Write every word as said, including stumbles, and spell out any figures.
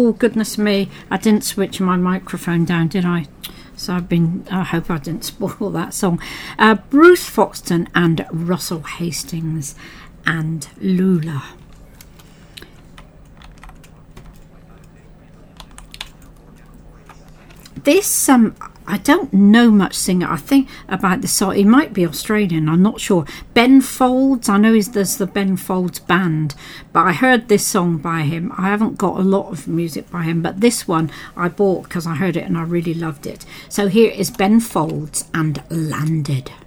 Oh, goodness me. I didn't switch my microphone down, did I? So I've been, I hope I didn't spoil that song. Uh, Bruce Foxton and Russell Hastings and Lula. This, um, I don't know much singer. I think about the song. He might be Australian. I'm not sure. Ben Folds. I know he's, there's the Ben Folds band, but I heard this song by him. I haven't got a lot of music by him, but this one I bought because I heard it and I really loved it. So here is Ben Folds and Landed.